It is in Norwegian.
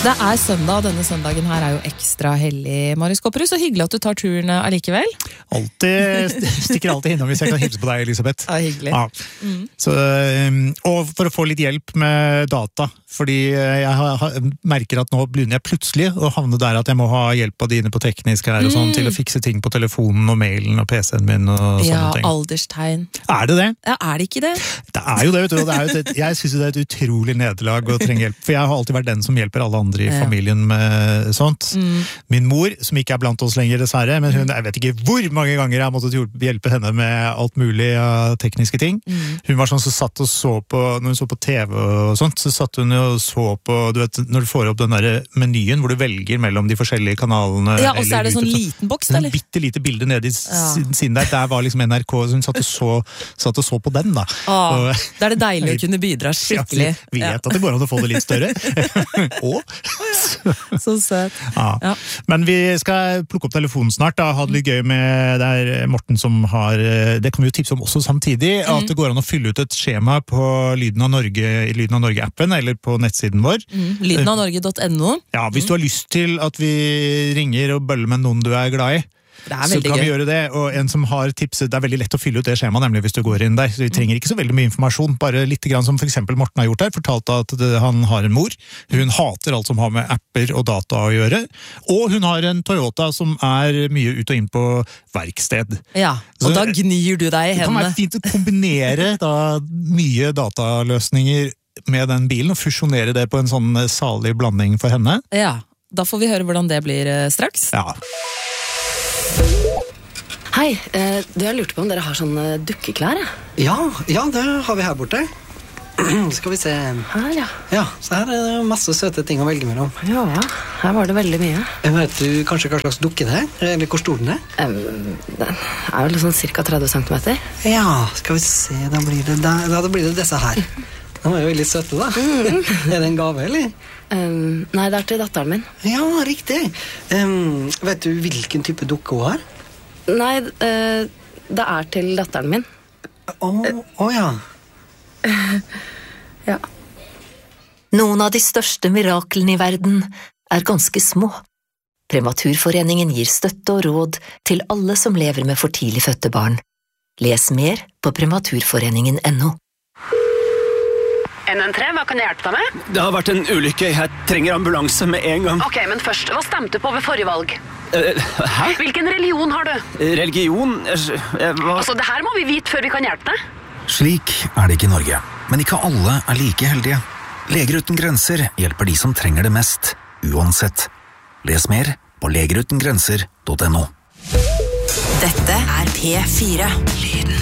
Det søndag, og denne søndagen her jo ekstra hellig, Marius Kopperud. Så hyggelig at du tar turen allikevel. Stikker alltid innom hvis jeg kan hilse på deg, Elisabeth. Ja, hyggelig. Ja. Så, og for å få litt hjelp med data, fordi jeg merker at nå begynner jeg plutselig å havne der at jeg må ha hjelp av dine på teknisk her og sånn, til å fikse ting på telefonen og mailen og PC-en min og sånne ting. Ja, alderstegn. Det det? Ja, det ikke det? Det jo det, vet du. Jeg synes det et utrolig nederlag å trenge hjelp, for jeg har alltid vært den som hjelper alle andre i familien med sånt. Min mor, som ikke blant oss lenger dessverre, men hun, jeg vet ikke hvor mange ganger jeg har måttet hjelpe henne med alt mulig tekniske ting. Hun var sånn som satt og så på, når hun så på TV og sånt, så satt hun og så på, du vet, når du får opp den der menyen hvor du velger mellom de forskjellige kanalene. Ja, og så det sånn liten boks, eller? En bitte lite bilde nede i siden der var liksom NRK, så hun satt og så på den da. Det det deilig å kunne bidra skikkelig. Ja, vi vet at det går an å få det litt større. Så søt. Ja. Men vi skal plukke opp telefonen snart, da. Ha det litt gøy med Morten som har, det kan vi jo tipse om også samtidig, at det går an å fylle ut et skjema på Lyden av Norge-appen, eller på nettsiden vår. Lydenavnorge.no. Ja, hvis du har lyst til at vi ringer og bøller med noen du glad i, så kan vi gjøre det, og en som har tipset, det veldig lett å fylle ut det skjemaet, nemlig hvis du går inn der, så vi trenger ikke så veldig mye informasjon, bare litt grann som for eksempel Morten har gjort her, fortalte at han har en mor, hun hater alt som har med apper og data å gjøre, og hun har en Toyota som mye ut og inn på verksted. Ja, og så, da gnir du deg i hendene. Det kan være fint å kombinere da mye dataløsninger med den bilen, og fusjonere det på en sånn salig blanding for henne. Ja, da får vi høre hvordan det blir straks. Ja. Hei, jeg lurte på om dere har sånne dukkeklær, Ja, det har vi her borte. Skal vi se. Her, ja. Ja, så her det masse søte ting å velge mellom. Ja, her var det veldig mye. Vet du kanskje hva slags dukke det eller hvor stor den Den vel sånn cirka 30 centimeter. Ja, skal vi se, da blir det disse her. De jo veldig søte, da. Det en gave, eller? Nei, det til datteren min. Ja, riktig. Vet du hvilken type dukke hun har? Nei, det til datteren min. Ja. Ja. Noen av de største miraklene i verden ganske små. Prematurforeningen gir støtte og råd til alle som lever med for tidlig fødte barn. Les mer på prematurforeningen.no. NN3, hva kan jeg hjelpe deg med? Det har vært en ulykke. Jeg trenger ambulanse med en gang. Ok, men først, hva stemte på ved forrige valg? Hæ? Hvilken religion har du? Religion? Altså, det her må vi vite før vi kan hjelpe deg. Slik det ikke i Norge, men ikke alle like heldige. Leger uten grenser hjelper de som trenger det mest, uansett. Les mer på legerutengrenser.no. Dette P4. Lyden